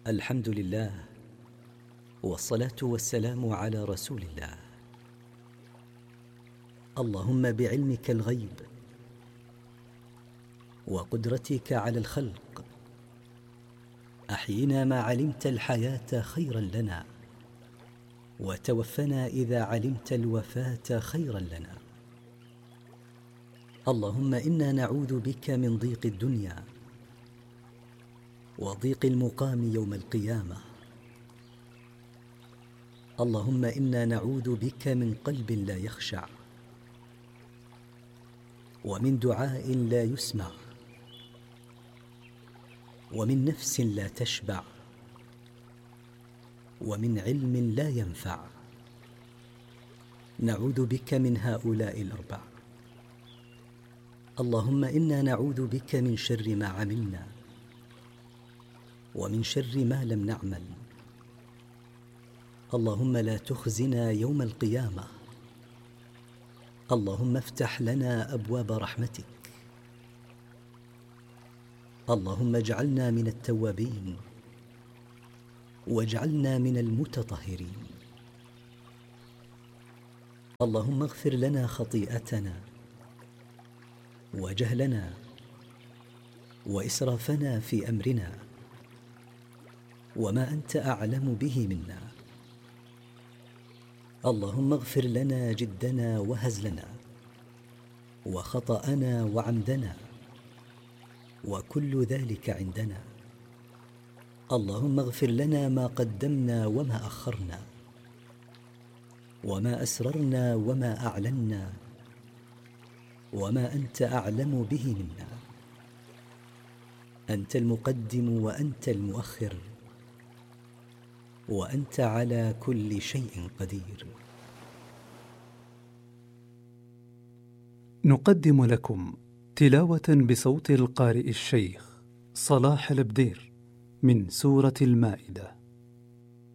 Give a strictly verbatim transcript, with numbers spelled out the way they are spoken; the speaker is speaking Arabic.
الحمد لله، والصلاة والسلام على رسول الله. اللهم بعلمك الغيب وقدرتك على الخلق أحينا ما علمت الحياة خيرا لنا، وتوفنا إذا علمت الوفاة خيرا لنا. اللهم إنا نعوذ بك من ضيق الدنيا وضيق المقام يوم القيامة. اللهم إنا نعوذ بك من قلب لا يخشع، ومن دعاء لا يسمع، ومن نفس لا تشبع، ومن علم لا ينفع. نعوذ بك من هؤلاء الأربع. اللهم إنا نعوذ بك من شر ما عملنا، ومن شر ما لم نعمل. اللهم لا تخزنا يوم القيامة. اللهم افتح لنا أبواب رحمتك. اللهم اجعلنا من التوابين، واجعلنا من المتطهرين. اللهم اغفر لنا خطيئتنا وجهلنا وإسرافنا في أمرنا، وما أنت أعلم به منا. اللهم اغفر لنا جدنا وهزلنا وخطأنا وعمدنا، وكل ذلك عندنا. اللهم اغفر لنا ما قدمنا وما أخرنا، وما أسررنا وما أعلنا، وما أنت أعلم به منا. أنت المقدم وأنت المؤخر، وأنت على كل شيء قدير. نقدم لكم تلاوة بصوت القارئ الشيخ صلاح البدير من سورة المائدة.